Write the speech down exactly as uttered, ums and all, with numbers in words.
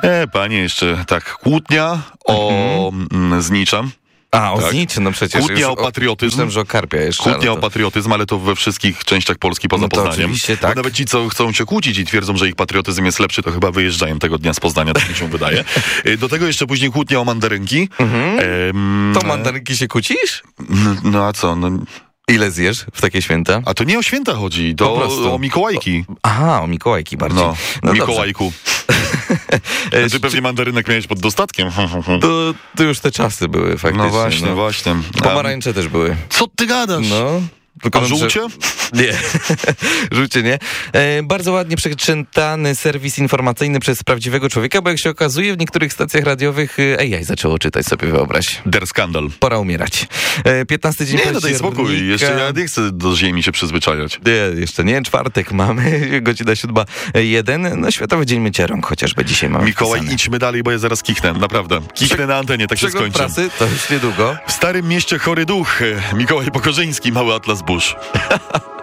E, panie, jeszcze tak, kłótnia o mhm. Zniczam. A, o tak. Zniczy, no przecież. Kłótnia o patriotyzm. Myślałem, że o Karpia jeszcze. Kłótnia to... o patriotyzm, ale to we wszystkich częściach Polski poza no to Poznaniem. Oczywiście, tak. Bo nawet ci, co chcą się kłócić i twierdzą, że ich patriotyzm jest lepszy, to chyba wyjeżdżają tego dnia z Poznania, tak mi się wydaje. Do tego jeszcze później kłótnia o mandarynki. Mhm. Ehm, to mandarynki się kłócisz? No a co? No... Ile zjesz w takie święta? A to nie o święta chodzi, to o, o Mikołajki. O, aha, o Mikołajki bardziej. No, no Mikołajku. Ty pewnie mandarynek miałeś pod dostatkiem. To, to już te czasy były faktycznie. No właśnie, no. właśnie. Pomarańcze też były. Co ty gadasz? No. A żółcie? Że... Nie, żółcie nie. E, bardzo ładnie przeczytany serwis informacyjny przez prawdziwego człowieka, bo jak się okazuje, w niektórych stacjach radiowych A I zaczęło czytać, sobie wyobraź. Der skandal. Pora umierać. E, piętnasty dzień Nie, no daj spokój. Jeszcze ja nie chcę do ziemi się przyzwyczajać. Nie, jeszcze nie. Czwartek mamy, godzina siódma jeden. No, Światowy Dzień Mycia Rąk chociażby dzisiaj mamy Mikołaj, wpisane. idźmy dalej, bo ja zaraz kichnę. Naprawdę. Kichnę na antenie, tak się skończy. Prasy, to już niedługo. W Starym Mieście chory duch. Mikołaj Pokorzyński, Mały Atlas Burz.